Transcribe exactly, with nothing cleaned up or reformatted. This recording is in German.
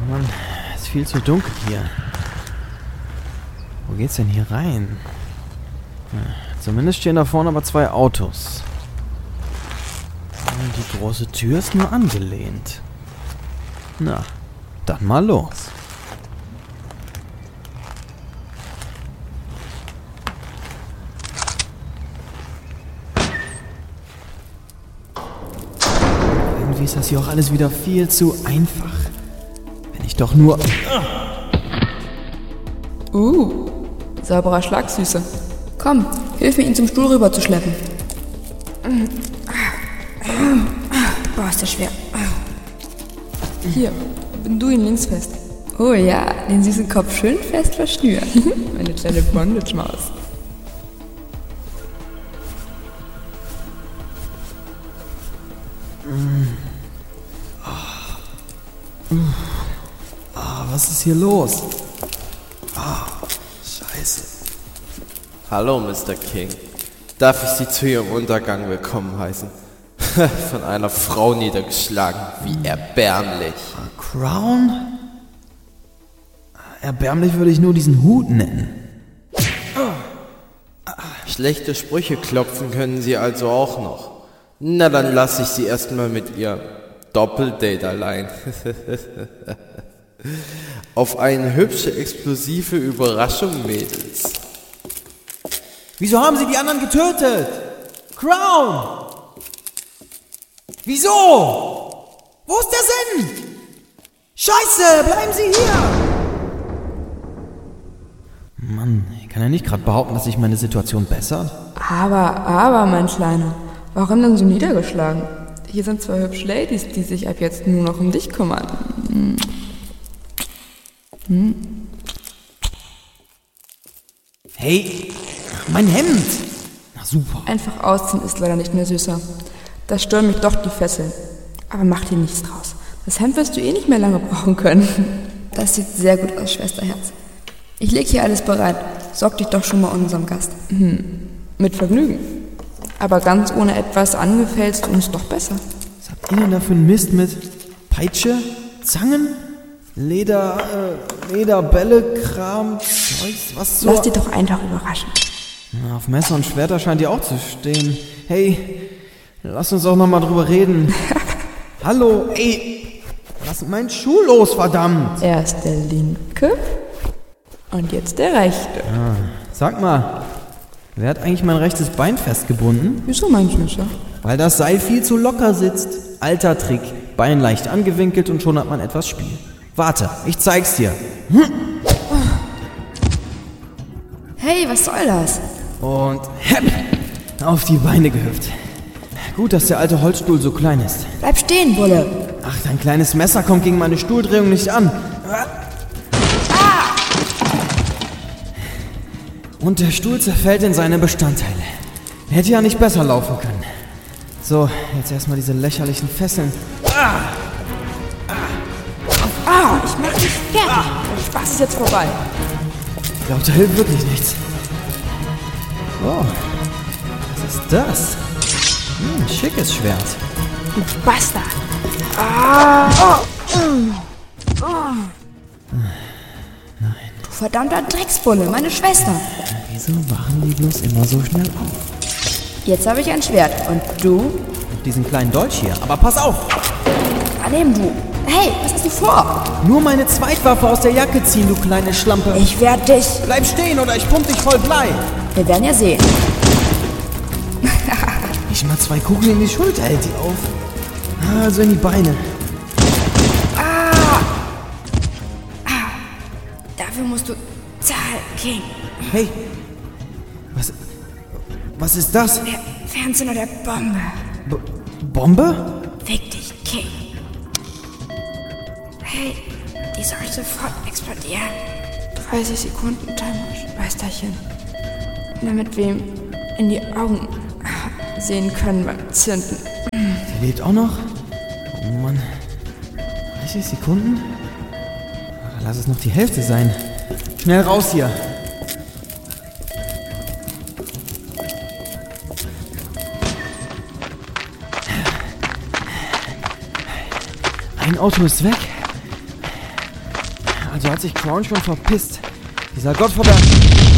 Mann, es ist viel zu dunkel hier. Wo geht's denn hier rein? Zumindest stehen da vorne aber zwei Autos. Und die große Tür ist nur angelehnt. Na, dann mal los. Irgendwie ist das hier auch alles wieder viel zu einfach. Wenn ich doch nur... Uh, sauberer Schlag, Süße. Komm, hilf mir, ihn zum Stuhl rüber zu schleppen. Boah, ist das schwer. Hier, bind du ihn links fest. Oh ja, den süßen Kopf schön fest verschnürt. Meine kleine Bondage-Maus. Ah, was ist hier los? Ah, scheiße. Hallo, Mister King. Darf ich Sie zu Ihrem Untergang willkommen heißen? Von einer Frau niedergeschlagen. Wie erbärmlich. Crown? Erbärmlich würde ich nur diesen Hut nennen. Schlechte Sprüche klopfen können Sie also auch noch. Na, dann lasse ich Sie erstmal mit Ihrem Doppeldate allein. Auf eine hübsche, explosive Überraschung, Mädels. Wieso haben Sie die anderen getötet? Crown! Wieso? Wo ist der Sinn? Scheiße, bleiben Sie hier! Mann, ich kann ja nicht gerade behaupten, dass sich meine Situation bessert. Aber, aber, mein Kleiner, warum denn so niedergeschlagen? Hier sind zwei hübsche Ladies, die sich ab jetzt nur noch um dich kümmern. Hm. Hm. Hey, mein Hemd! Na super. Einfach ausziehen ist leider nicht mehr süßer. Das stören mich doch die Fesseln. Aber mach dir nichts draus. Das Hemd wirst du eh nicht mehr lange brauchen können. Das sieht sehr gut aus, Schwesterherz. Ich leg hier alles bereit. Sorg dich doch schon mal um unserem Gast. Hm. Mit Vergnügen. Aber ganz ohne etwas angefällst du uns doch besser. Was habt ihr denn da für einen Mist mit Peitsche, Zangen, Leder, äh, Lederbälle, Kram, Zeugs, was so... Lass dich doch einfach überraschen. Na, auf Messer und Schwerter scheint ihr auch zu stehen. Hey, lass uns auch noch mal drüber reden. Hallo, ey, lass meinen Schuh los, verdammt. Erst der linke und jetzt der rechte. Ah, sag mal, wer hat eigentlich mein rechtes Bein festgebunden? Wieso, mein Süßer? Weil das Seil viel zu locker sitzt. Alter Trick, Bein leicht angewinkelt und schon hat man etwas Spiel. Warte, ich zeig's dir. Hm. Hey, was soll das? Und hepp, auf die Beine gehüpft. Gut, dass der alte Holzstuhl so klein ist. Bleib stehen, Bulle. Ach, dein kleines Messer kommt gegen meine Stuhldrehung nicht an. Und der Stuhl zerfällt in seine Bestandteile. Hätte ja nicht besser laufen können. So, jetzt erstmal diese lächerlichen Fesseln. Ah, ich mach dich fertig. Der Spaß ist jetzt vorbei. Ich glaube, da hilft wirklich nichts. Oh, was ist das? Hm, schickes Schwert. Du Bastard. Ah. Oh. Oh. Nein. Du verdammter Drecksbulle, meine Schwester. Wieso wachen die bloß immer so schnell auf? Jetzt habe ich ein Schwert. Und du? Diesen kleinen Dolch hier. Aber pass auf! Daneben du. Hey, was hast du vor? Nur meine Zweitwaffe aus der Jacke ziehen, du kleine Schlampe. Ich werde dich. Bleib stehen oder ich pump dich voll Blei. Wir werden ja sehen. Nicht mal zwei Kugeln in die Schulter hält die auf. Also in die Beine. Ah. Ah. Dafür musst du zahlen, King. Hey, was, was ist das? Der Fernzünder der Bombe. B Bombe? Fick dich, King. Hey, die soll sofort explodieren. dreißig Sekunden Timer, Schwesterchen. Damit wir ihm in die Augen sehen können beim Zünden. Der lebt auch noch? Oh Mann. dreißig Sekunden? Lass es noch die Hälfte sein. Schnell raus hier. Ein Auto ist weg. Also hat sich Crown schon verpisst. Dieser Gottverdammte...